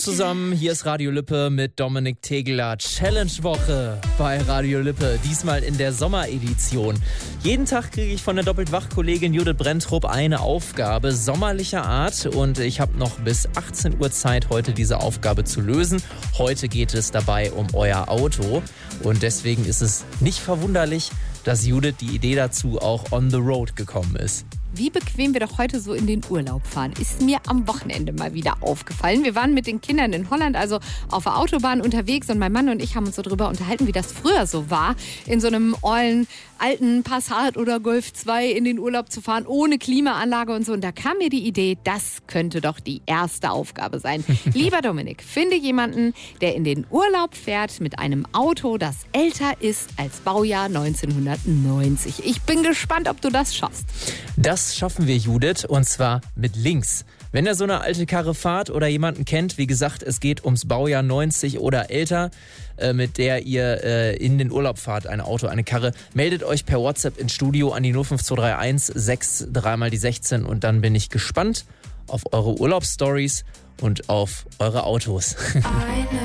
Zusammen, hier ist Radio Lippe mit Dominik Tegeler. Challenge-Woche bei Radio Lippe, diesmal in der Sommeredition. Jeden Tag kriege ich von der Doppeltwach-Kollegin Judith Brenntrup eine Aufgabe sommerlicher Art und ich habe noch bis 18 Uhr Zeit, heute diese Aufgabe zu lösen. Heute geht es dabei um euer Auto und deswegen ist es nicht verwunderlich, dass Judith die Idee dazu auch on the road gekommen ist. Wie bequem wir doch heute so in den Urlaub fahren, ist mir am Wochenende mal wieder aufgefallen. Wir waren mit den Kindern in Holland, also auf der Autobahn unterwegs und mein Mann und ich haben uns so drüber unterhalten, wie das früher so war, in so einem ollen, alten Passat oder Golf 2 in den Urlaub zu fahren, ohne Klimaanlage und so. Und da kam mir die Idee, das könnte doch die erste Aufgabe sein. Lieber Dominik, finde jemanden, der in den Urlaub fährt mit einem Auto, das älter ist als Baujahr 1990. Ich bin gespannt, ob du das schaffst. Das schaffen wir, Judith, und zwar mit Links. Wenn ihr so eine alte Karre fahrt oder jemanden kennt, wie gesagt, es geht ums Baujahr 90 oder älter, mit der ihr in den Urlaub fahrt, ein Auto, eine Karre, meldet euch per WhatsApp ins Studio an die 05231 63 mal die 16 und dann bin ich gespannt auf eure Urlaubsstories und auf eure Autos.